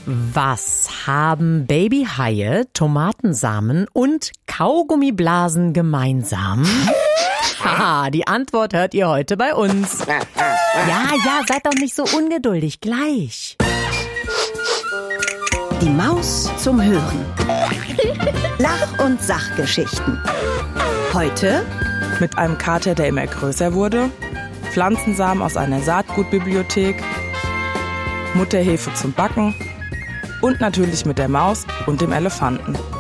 Was haben Babyhaie, Tomatensamen und Kaugummiblasen gemeinsam? Haha, die Antwort hört ihr heute bei uns. Ja, seid doch nicht so ungeduldig, gleich. Die Maus zum Hören. Lach- und Sachgeschichten. Heute mit einem Kater, der immer größer wurde, Pflanzensamen aus einer Saatgutbibliothek, Mutterhefe zum Backen und natürlich mit der Maus und dem Elefanten.